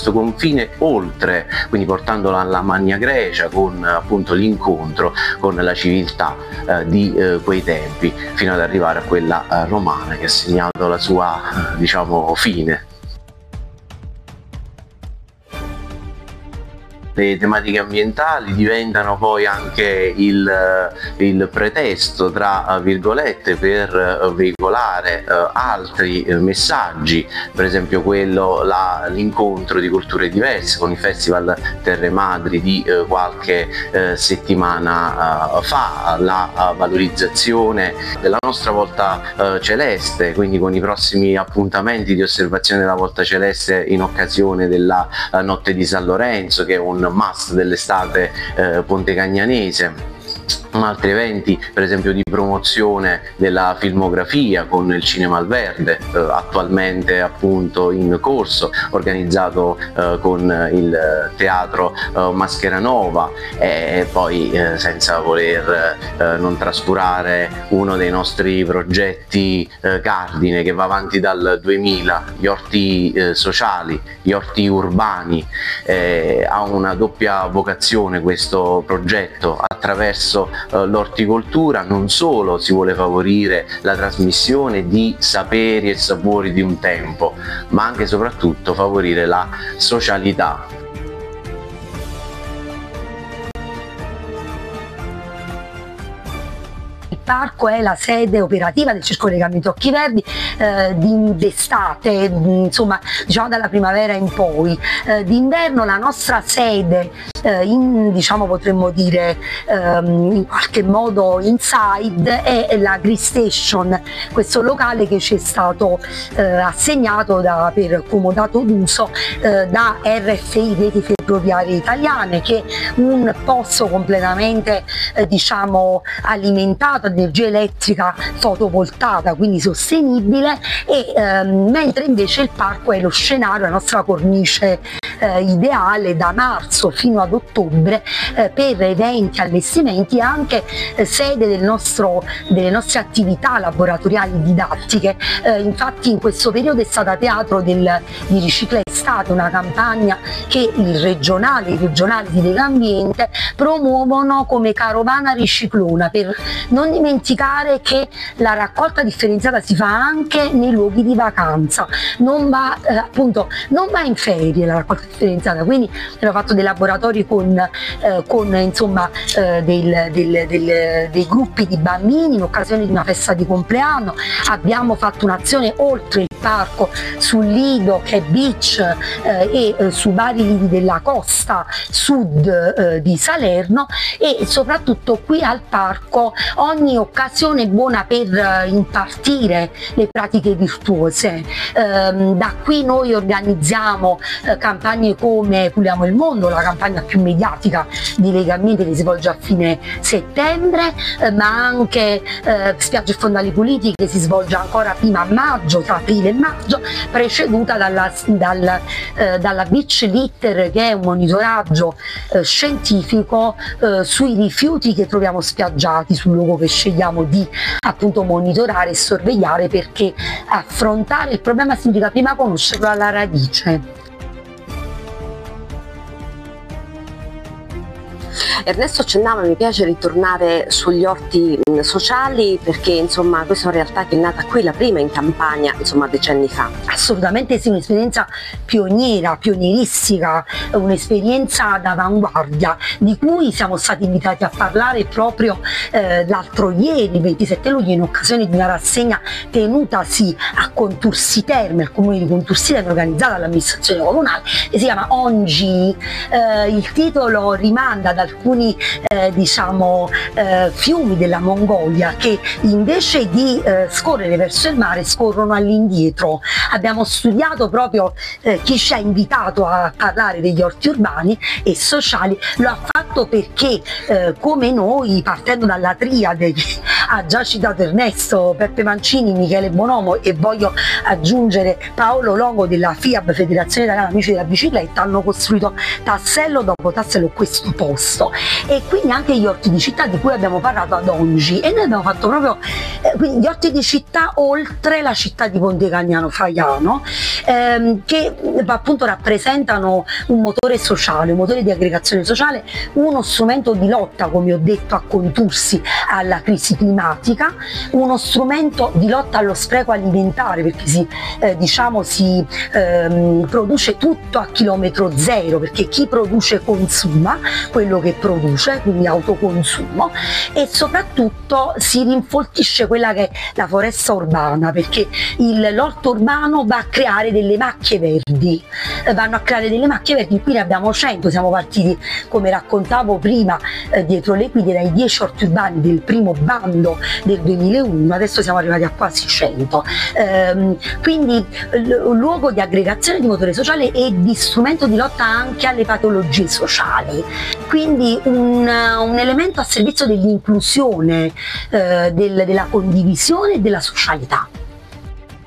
questo confine oltre, quindi portandolo alla Magna Grecia, con appunto l'incontro con la civiltà di quei tempi, fino ad arrivare a quella romana, che ha segnato la sua diciamo fine. Le tematiche ambientali diventano poi anche il pretesto, tra virgolette, per veicolare altri messaggi, per esempio l'incontro di culture diverse con il Festival Terre Madri di qualche settimana fa, la valorizzazione della nostra volta celeste, quindi con i prossimi appuntamenti di osservazione della volta celeste in occasione della Notte di San Lorenzo, che è un must dell'estate pontecagnanese. Altri eventi, per esempio, di promozione della filmografia con il Cinema al Verde, attualmente appunto in corso, organizzato con il Teatro Mascheranova, e poi senza voler non trascurare uno dei nostri progetti cardine che va avanti dal 2000, gli orti sociali, gli orti urbani. Ha una doppia vocazione questo progetto: attraverso l'orticoltura non solo si vuole favorire la trasmissione di saperi e sapori di un tempo, ma anche e soprattutto favorire la socialità. Il parco è la sede operativa del Circolo dei Campi Occhi Verdi d'estate, insomma diciamo dalla primavera in poi. D'inverno la nostra sede, diciamo potremmo dire in qualche modo inside, è la Grill Station, questo locale che ci è stato assegnato per comodato d'uso da RFI, Reti Ferroviarie Italiane, che è un pozzo completamente diciamo alimentato ad energia elettrica fotovoltaica, quindi sostenibile, e mentre invece il parco è lo scenario, la nostra cornice ideale da marzo fino ad ottobre per eventi, allestimenti e anche sede delle nostre attività laboratoriali didattiche. Infatti in questo periodo è stata teatro di Ricicla Estate, una campagna che i regionali di Legambiente promuovono come Carovana Riciclona, per non dimenticare che la raccolta differenziata si fa anche nei luoghi di vacanza, non va in ferie la raccolta differenziata, quindi abbiamo fatto dei laboratori con insomma dei gruppi di bambini in occasione di una festa di compleanno. Abbiamo fatto un'azione oltre il parco sul lido, che è beach, e su vari lidi della costa sud di Salerno, e soprattutto qui al parco ogni occasione è buona per impartire le pratiche virtuose. Da qui noi organizziamo campagne come Puliamo il Mondo, la campagna più mediatica di Legambiente, che si svolge a fine settembre, ma anche Spiagge e fondali puliti, che si svolge ancora prima a maggio, tra aprile e maggio, preceduta dalla Beach Litter, che è un monitoraggio scientifico sui rifiuti che troviamo spiaggiati sul luogo che scegliamo di appunto monitorare e sorvegliare, perché affrontare il problema significa prima conoscerlo alla radice. Ernesto accennava, mi piace ritornare sugli orti sociali, perché insomma questa è una realtà che è nata qui, la prima in Campania, insomma decenni fa. Assolutamente sì, un'esperienza pionieristica, un'esperienza d'avanguardia, di cui siamo stati invitati a parlare proprio l'altro ieri, il 27 luglio, in occasione di una rassegna tenutasi a Contursi Terme, al comune di Contursi Terme, organizzata dall'amministrazione comunale, che si chiama ONGI. Il titolo rimanda ad alcuni diciamo fiumi della Mongolia, che invece di scorrere verso il mare scorrono all'indietro. Abbiamo studiato proprio chi ci ha invitato a parlare degli orti urbani e sociali, lo ha fatto perché come noi, partendo dalla triade che ha già citato Ernesto, Peppe Mancini, Michele Bonomo e voglio aggiungere Paolo Longo della FIAB, Federazione Italiana Amici della Bicicletta, hanno costruito tassello dopo tassello questo posto, e quindi anche gli orti di città di cui abbiamo parlato ad Ongi, e noi abbiamo fatto proprio quindi gli orti di città oltre la città di Ponte Cagnano Faiano, che appunto rappresentano un motore sociale, un motore di aggregazione sociale, uno strumento di lotta, come ho detto, a contursi alla crisi climatica, uno strumento di lotta allo spreco alimentare, perché si produce tutto a chilometro zero, perché chi produce consuma quello che produce, quindi autoconsumo, e soprattutto si rinfoltisce quella che è la foresta urbana, perché l'orto urbano va a creare delle macchie verdi, qui ne abbiamo 100, siamo partiti, come raccontavo prima, dietro l'Equide dai 10 orti urbani del primo bando del 2001, adesso siamo arrivati a quasi 100, quindi luogo di aggregazione, di motore sociale e di strumento di lotta anche alle patologie sociali, quindi un elemento a servizio dell'inclusione, della condivisione e della socialità.